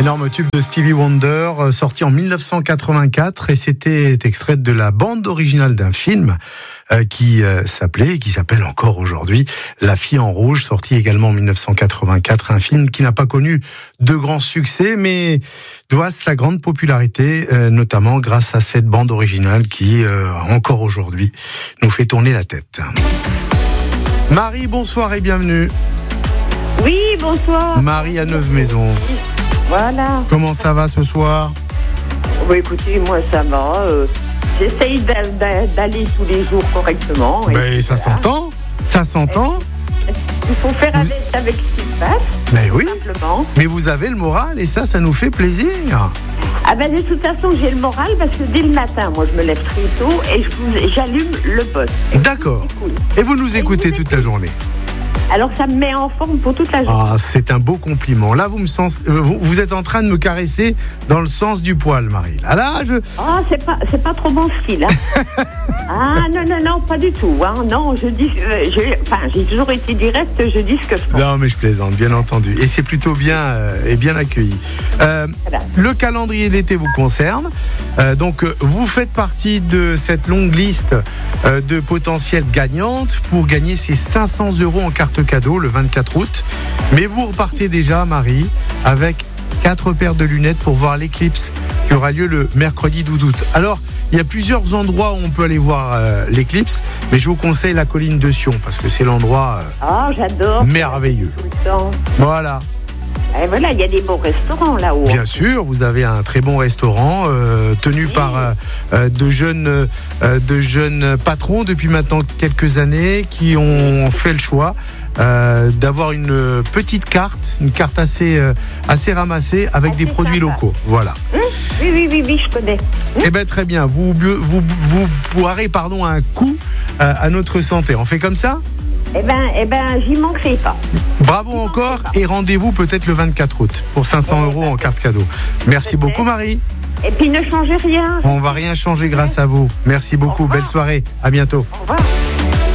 Énorme tube de Stevie Wonder, sorti en 1984, et c'était extrait de la bande originale d'un film qui s'appelle encore aujourd'hui La Fille en Rouge, sorti également en 1984, un film qui n'a pas connu de grand succès, mais doit sa grande popularité, notamment grâce à cette bande originale qui, encore aujourd'hui, nous fait tourner la tête. Marie, bonsoir et bienvenue. Oui, bonsoir. Marie à Neuve-Maisons. Voilà. Comment ça va ce soir ? Bon, écoutez, moi ça va. J'essaye d'aller tous les jours correctement. Ben, ça s'entend. Ça s'entend. Il faut faire avec ce qui se passe. Mais oui. Simplement. Mais vous avez le moral et ça nous fait plaisir. Ah ben de toute façon j'ai le moral parce que dès le matin, moi je me lève très tôt et j'allume le poste. D'accord. Et vous nous écoutez toute la journée. Alors ça me met en forme pour toute la journée. Ah, c'est un beau compliment. Là, vous êtes en train de me caresser dans le sens du poil, Marie. Là, Ah, c'est pas trop mon style. Hein. Ah non, pas du tout. Hein. Non, j'ai toujours été directe. Je dis ce que je pense. Non, mais je plaisante, bien entendu. Et c'est plutôt bien et bien accueilli. Voilà. Le calendrier d'été vous concerne. Donc, vous faites partie de cette longue liste de potentielles gagnantes pour gagner ces 500 € en carte cadeau le 24 août. Mais vous repartez déjà, Marie, avec 4 paires de lunettes pour voir l'éclipse qui aura lieu le mercredi 12 août. Alors, il y a plusieurs endroits où on peut aller voir l'éclipse, mais je vous conseille la colline de Sion parce que c'est l'endroit j'adore. merveilleux. Tout le temps. Voilà. Et voilà, il y a des bons restaurants là-haut. Bien sûr, vous avez un très bon restaurant tenu par de jeunes patrons depuis maintenant quelques années qui ont fait le choix d'avoir une petite carte, une carte assez ramassée avec des produits locaux. Voilà. Oui, je connais. Eh bien, très bien. Vous boirez un coup à notre santé. On fait comme ça ? Eh ben, j'y manquerai pas. Bravo encore et rendez-vous peut-être le 24 août pour 500 € en carte cadeau. Merci beaucoup, Marie. Et puis ne changez rien. On va rien changer grâce à vous. Merci beaucoup. Belle soirée. À bientôt. Au revoir.